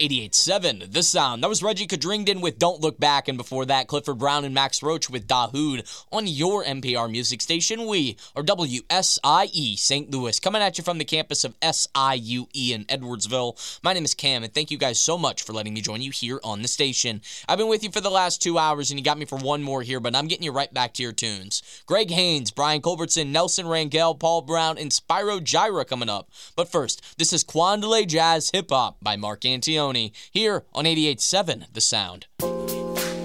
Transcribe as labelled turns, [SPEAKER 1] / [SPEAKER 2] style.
[SPEAKER 1] 88.7 The Sound. That was Reggie Kadrington with Don't Look Back, and before that, Clifford Brown and Max Roach with Dahoud on your NPR music station. We are WSIE St. Louis, coming at you from the campus of SIUE in Edwardsville. My name is Cam, and thank you guys so much for letting me join you here on the station. I've been with you for the last 2 hours, and you got me for one more here, but I'm getting you right back to your tunes. Greg Haynes, Brian Culbertson, Nelson Rangel, Paul Brown, and Spyro Gyra coming up. But first, this is Quandale Jazz Hip Hop by Mark Antione here on 88.7 The Sound.